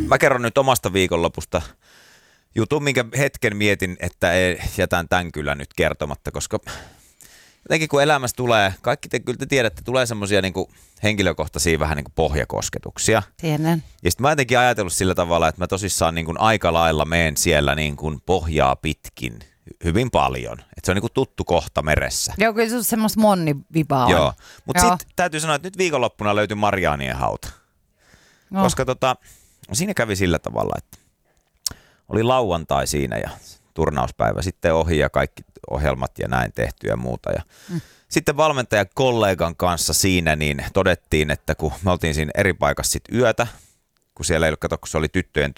Mä kerron nyt omasta viikonlopusta jutun, minkä hetken mietin, että jätän tämän kyllä nyt kertomatta, koska jotenkin kun elämässä tulee, kaikki kyllä te tiedätte, tulee semmoisia niinku henkilökohtaisia vähän niinku pohjakosketuksia. Tiedän. Ja sitten mä jotenkin ajatellut sillä tavalla, että mä tosissaan niinku aika lailla meen siellä niinku pohjaa pitkin hyvin paljon. Että se on niinku tuttu kohta meressä. Joo, kyllä se on semmoista monnivipaa on. Joo, mutta sitten täytyy sanoa, että nyt viikonloppuna löytyi Mariaanien hauta. No. Koska siinä kävi sillä tavalla, että oli lauantai siinä ja turnauspäivä sitten ohi ja kaikki ohjelmat ja näin tehty ja muuta. Ja sitten valmentajakollegan kanssa siinä niin todettiin, että kun me oltiin siinä eri paikassa sit yötä, kun siellä ei ollut, kun se oli tyttöjen